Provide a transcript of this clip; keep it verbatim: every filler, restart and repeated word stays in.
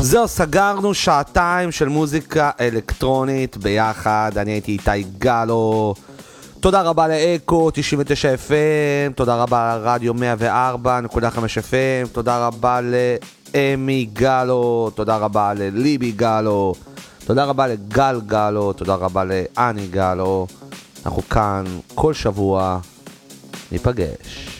זהו, סגרנו שעתיים של מוזיקה אלקטרונית ביחד. אני הייתי איתי גלו. תודה רבה לאקו תשעים ותשע אף אם, תודה רבה לרדיו מאה וארבע נקודה חמש אף אם, תודה רבה לאמי גלו, תודה רבה לליבי גלו, תודה רבה לגל גלו, תודה רבה לאני גלו. אנחנו כאן כל שבוע, ניפגש.